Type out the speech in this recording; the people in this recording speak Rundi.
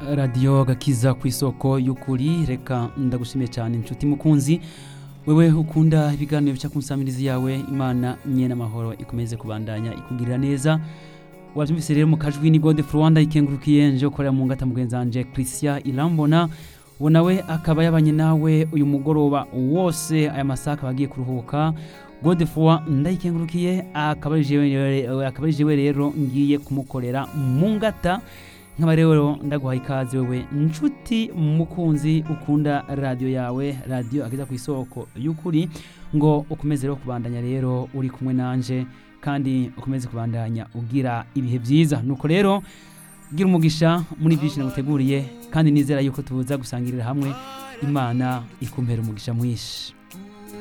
Radio Gakiza ku isoko y'ukuri, reka ndagushimiye cyane inshuti mukunzi wewe ukunda ibiganiro bya kunsamirizi yawe. Imana nyene amahoro ikomeze kubandanya ikugirira neza. Wabyumvise rero mu kajwi ni God Rwanda ikengurukiye nje ukorera mu ngata mugenzanje Christian Irambona, wonawe akaba yabanye nawe uyu mugoroba wose aya masaka bagiye kuruhuka. Godefroid ndayikengurukiye akaba ari jewe rero ngiye kumukorera mu ngata. Nkaba rero ndaguhaye ikaze wewe nshuti mukunzi ukunda radio yawe, radio Gakiza ku isoko y'ukuri, ngo ukomeze rero kubandanya rero uri kumwe nanje kandi ukomeze kubandanya ugira ibihe byiza. Nuko rero gira umugisha muri byinshi naguteguriye, kandi nizera yuko tuza gusangirira hamwe. Imana ikumpera umugisha mwishi.